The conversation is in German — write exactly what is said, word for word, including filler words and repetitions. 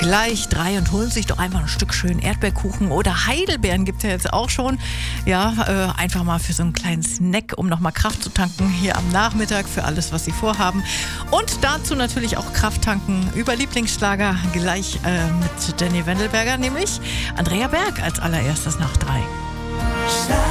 gleich drei und holen sich doch einfach ein Stück schön Erdbeerkuchen oder Heidelbeeren gibt es ja jetzt auch schon. Ja, äh, einfach mal für so einen kleinen Snack, um nochmal Kraft zu tanken hier am Nachmittag für alles, was Sie vorhaben. Und dazu natürlich auch Kraft tanken über Lieblingsschlager gleich äh, mit Danny Wendelberger, nämlich Andrea Berg als allererstes nach drei.